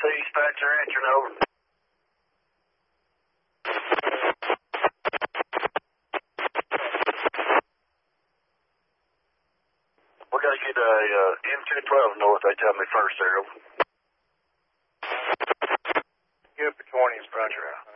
dispatcher answering over. We got to get a M212 north, they tell me first, Errol. Good for 20 is Roger out.